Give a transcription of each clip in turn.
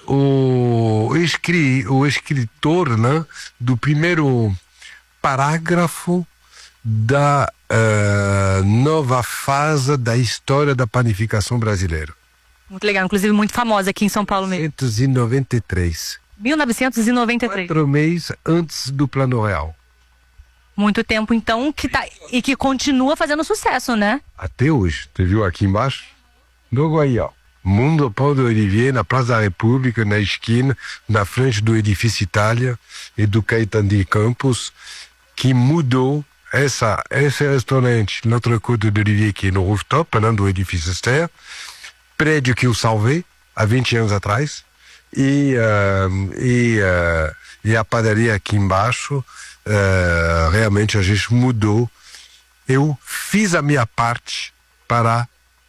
o escritor, né, do primeiro parágrafo da nova fase da história da panificação brasileira. Muito legal, inclusive muito famosa aqui em São Paulo mesmo. 1993. 1993. 4 meses antes do Plano Real. Muito tempo, então, e que continua fazendo sucesso, né? Até hoje. Você viu aqui embaixo? Logo aí, ó. Mundo Pão do Olivier, na Praça da República, na esquina, na frente do Edifício Itália e do Caetano de Campos, que mudou esse restaurante, l'Entrecôte de Olivier, que é no rooftop, né, do Edifício Esther, prédio que eu salvei há 20 anos atrás, e a padaria aqui embaixo, realmente a gente mudou. Eu fiz a minha parte para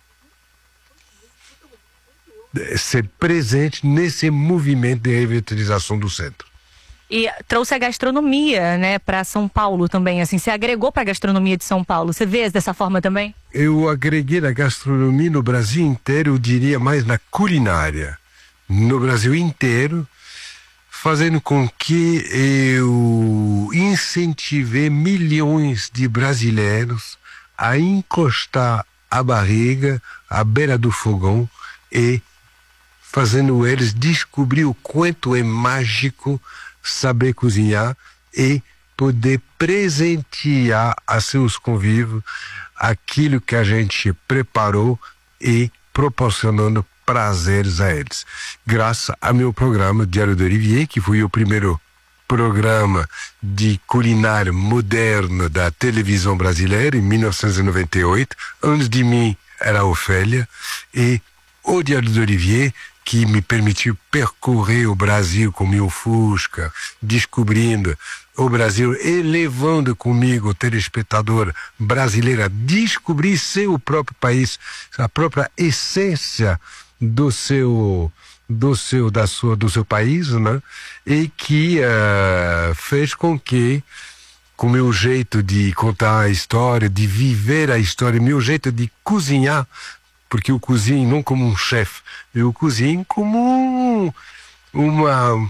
ser presente nesse movimento de revitalização do centro. E trouxe a gastronomia, né, para São Paulo também, assim, você agregou para a gastronomia de São Paulo, você vê dessa forma também? Eu agreguei a gastronomia no Brasil inteiro, eu diria mais na culinária, no Brasil inteiro, fazendo com que eu incentivei milhões de brasileiros a encostar a barriga à beira do fogão e fazendo eles descobrir o quanto é mágico saber cozinhar e poder presentear a seus convivos aquilo que a gente preparou e proporcionando prazeres a eles. Graças ao meu programa Diário do Olivier, que foi o primeiro programa de culinária moderno da televisão brasileira em 1998. Antes de mim era a Ofélia, e o Diário do Olivier, que me permitiu percorrer o Brasil com meu Fusca, descobrindo o Brasil e levando comigo o telespectador brasileiro a descobrir seu próprio país, a própria essência do seu país, né? E que fez com que, com o meu jeito de contar a história, de viver a história, meu jeito de cozinhar, porque eu cozinho não como um chefe, eu cozinho como uma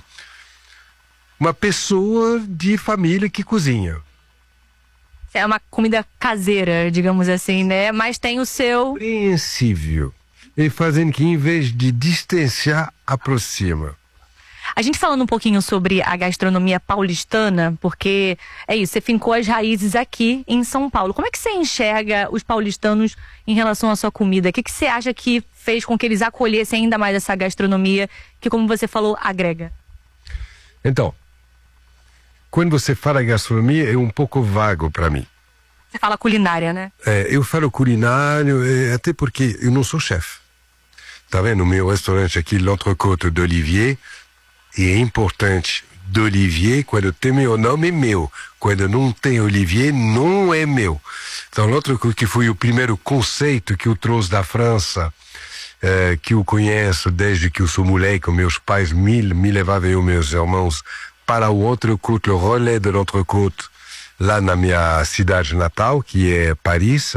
pessoa de família que cozinha. É uma comida caseira, digamos assim, né? Mas tem o seu... Compreensível. E fazendo que, em vez de distanciar, aproxima. A gente falando um pouquinho sobre a gastronomia paulistana, porque é isso, você fincou as raízes aqui em São Paulo. Como é que você enxerga os paulistanos em relação à sua comida? O que você acha que fez com que eles acolhessem ainda mais essa gastronomia que, como você falou, agrega? Então, quando você fala gastronomia, é um pouco vago para mim. Você fala culinária, né? Eu falo culinário, até porque eu não sou chefe. Tá vendo? O meu restaurante aqui, l'Entrecôte de Olivier, e é importante, d'Olivier, quando tem meu nome, é meu. Quando não tem Olivier, não é meu. Então, l'Entrecôte, que foi o primeiro conceito que eu trouxe da França, que eu conheço desde que eu sou moleque, meus pais me levavam, eu e meus irmãos, para o Entrecôte, o relais de l'Entrecôte, lá na minha cidade natal, que é Paris.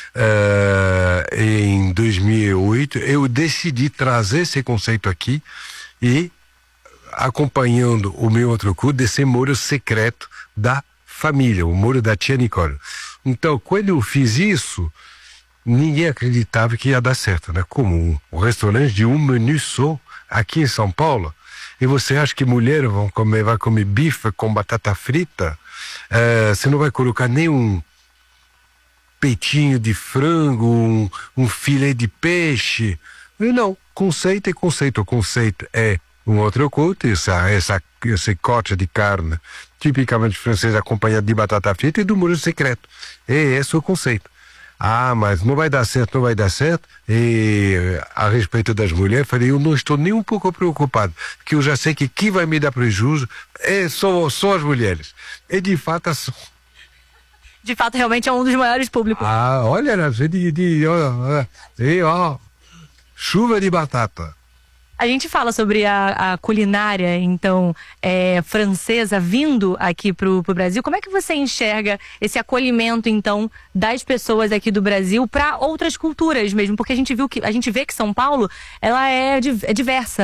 Em 2008, eu decidi trazer esse conceito aqui e, acompanhando o meu Entrecôte, desse molho secreto da família, o molho da tia Nicole. Então, quando eu fiz isso, ninguém acreditava que ia dar certo, né? Como um restaurante de um menu só aqui em São Paulo. E você acha que mulheres vai comer bife com batata frita? Você não vai colocar nem um peitinho de frango, um filé de peixe? Não, conceito é conceito. O conceito é um Entrecôte, esse corte de carne tipicamente francês acompanhado de batata frita e do molho secreto. Esse é o conceito. Mas não vai dar certo. E a respeito das mulheres, falei, eu não estou nem um pouco preocupado, porque eu já sei que quem vai me dar prejuízo são as mulheres. E de fato realmente é um dos maiores públicos. Olha, chuva de batata. A gente fala sobre a culinária, então, francesa vindo aqui pro Brasil. Como é que você enxerga esse acolhimento, então, das pessoas aqui do Brasil para outras culturas mesmo? Porque a gente vê que São Paulo, ela é diversa.